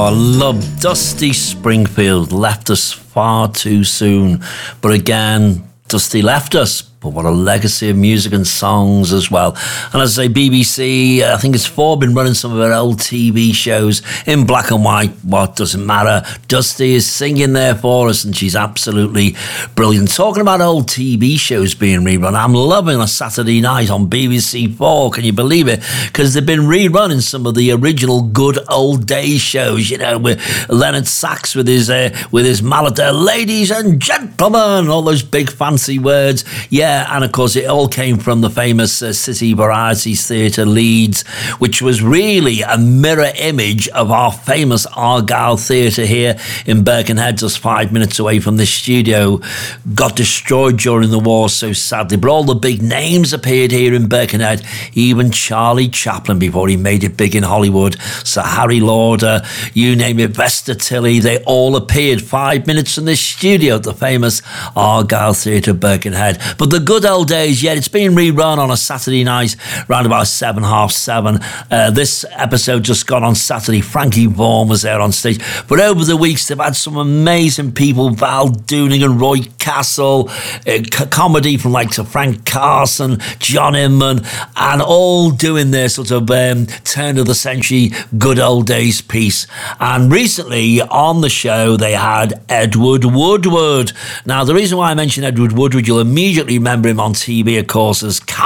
I love Dusty Springfield. Left us far too soon. But again, Dusty left us. But what a legacy of music and songs as well. And as I say, BBC, I think it's 4, been running some of her old TV shows in black and white. What doesn't matter? Dusty is singing there for us, and she's absolutely brilliant. Talking about old TV shows being rerun, I'm loving a Saturday night on BBC 4. Can you believe it? Because they've been rerunning some of the original good old days shows, you know, with Leonard Sachs with his mallet there. Ladies and gentlemen, all those big fancy words. Yeah. And of course, it all came from the famous City Varieties Theatre Leeds, which was really a mirror image of our famous Argyle Theatre here in Birkenhead, just 5 minutes away from this studio. Got destroyed during the war, so sadly. But all the big names appeared here in Birkenhead, even Charlie Chaplin before he made it big in Hollywood. Sir Harry Lauder, you name it, Vesta Tilley, they all appeared 5 minutes from this studio at the famous Argyle Theatre, Birkenhead. But the good old days, yeah, it's been rerun on a Saturday night around about 7, half 7. This episode just gone on Saturday. Frankie Vaughan was there on stage. But over the weeks, they've had some amazing people, Val Dooning and Roy Castle, comedy from like to Frank Carson, John Inman, and all doing their sort of turn of the century good old days piece. And recently on the show, they had Edward Woodward. Now, the reason why I mention Edward Woodward, you'll immediately remember him on TV, of course, as